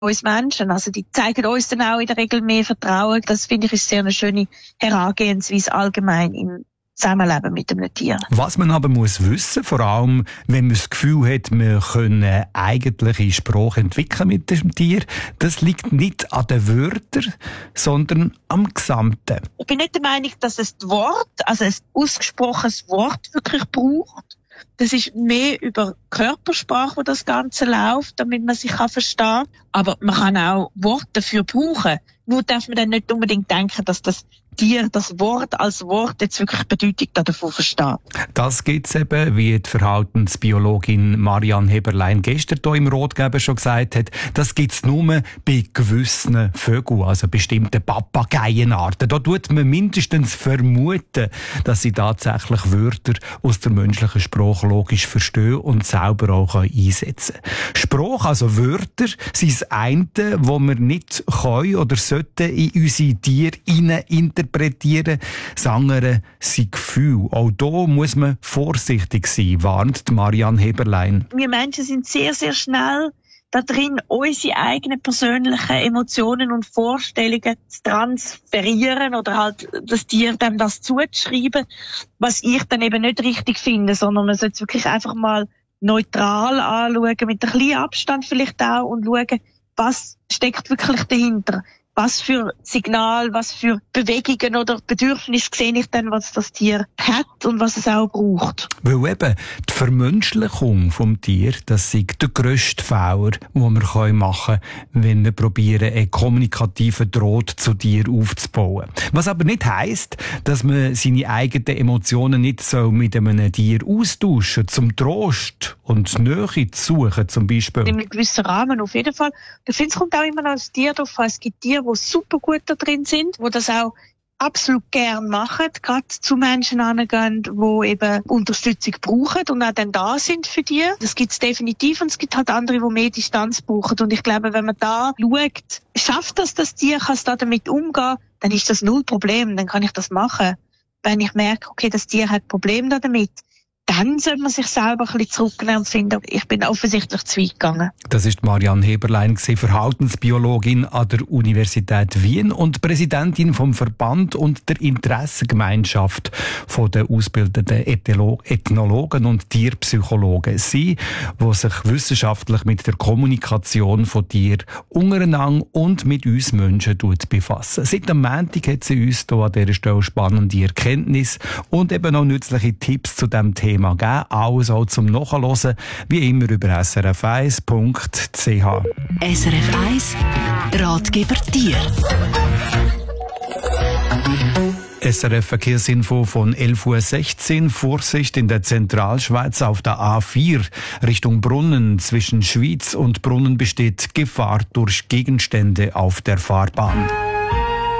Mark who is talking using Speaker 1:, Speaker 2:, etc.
Speaker 1: uns Menschen. Also die zeigen uns dann auch in der Regel mehr Vertrauen. Das finde ich ist sehr eine schöne Herangehensweise allgemein im Zusammenleben mit einem Tier.
Speaker 2: Was man aber muss wissen, vor allem wenn man das Gefühl hat, man könne eigentliche Sprache entwickeln mit dem Tier, das liegt nicht an den Wörtern, sondern am Gesamten.
Speaker 1: Ich bin nicht der Meinung, dass es das Wort, also ein ausgesprochenes Wort wirklich braucht. Das ist mehr über Körpersprache, wo das Ganze läuft, damit man sich verstehen kann. Aber man kann auch Worte dafür brauchen. Nur darf man dann nicht unbedingt denken, dass das Tier das Wort als Wort jetzt wirklich Bedeutung davon versteht.
Speaker 2: Das gibt's eben, wie die Verhaltensbiologin Marianne Heberlein gestern hier im Rotgeber schon gesagt hat, das gibt's nur bei gewissen Vögeln, also bestimmten Papageienarten. Da tut man mindestens vermuten, dass sie tatsächlich Wörter aus der menschlichen Sprache logisch verstehen und selber auch einsetzen können. Sprache, also Wörter, sind das eine, wo wir nicht können oder sollten in unsere Tiere interpretieren. Das andere sind Gefühle. Auch da muss man vorsichtig sein, warnt Marianne Heberlein.
Speaker 1: Wir Menschen sind sehr, sehr schnell da drin, unsere eigenen persönlichen Emotionen und Vorstellungen zu transferieren oder halt das Tier dem das zuzuschreiben, was ich dann eben nicht richtig finde, sondern man sollte es wirklich einfach mal neutral anschauen, mit ein bisschen Abstand vielleicht auch und schauen, was steckt wirklich dahinter. Was für Signal, was für Bewegungen oder Bedürfnisse sehe ich dann, was das Tier hat und was es auch braucht.
Speaker 2: Weil eben die Vermenschlichung vom Tier, das ist der grösste Fehler, den wir machen können, wenn wir probieren, einen kommunikativen Draht zu Tier aufzubauen. Was aber nicht heisst, dass man seine eigenen Emotionen nicht so mit einem Tier austauschen, zum Trost und Nähe zu suchen, zum Beispiel.
Speaker 1: In einem gewissen Rahmen auf jeden Fall. Ich finde, es kommt auch immer noch das Tier drauf an. Es gibt Tiere, die super gut da drin sind, die das auch absolut gern machen, gerade zu Menschen angehen, die eben Unterstützung brauchen und auch dann da sind für die. Das gibt es definitiv und es gibt halt andere, die mehr Distanz brauchen. Und ich glaube, wenn man da schaut, schafft das Tier, kann es da damit umgehen, dann ist das null Problem, dann kann ich das machen. Wenn ich merke, okay, das Tier hat Probleme damit, dann sollte man sich selber ein bisschen zurücknehmen und finden, ich bin offensichtlich zu weit gegangen.
Speaker 2: Das ist Marianne Heberlein, Verhaltensbiologin an der Universität Wien und Präsidentin vom Verband und der Interessengemeinschaft von der ausgebildeten Ethnologen und Tierpsychologen. Sie, die sich wissenschaftlich mit der Kommunikation von Tieren untereinander und mit uns Menschen befassen. Seit am Montag hat sie uns hier an dieser Stelle spannende Erkenntnisse und eben auch nützliche Tipps zu diesem Thema gegeben. Alles auch zum Nachhören, wie immer über srf1.ch.
Speaker 3: SRF 1 Ratgeber Tier.
Speaker 2: SRF Verkehrsinfo von 11:16 Uhr. Vorsicht in der Zentralschweiz auf der A4 Richtung Brunnen. Zwischen Schwyz und Brunnen besteht Gefahr durch Gegenstände auf der Fahrbahn.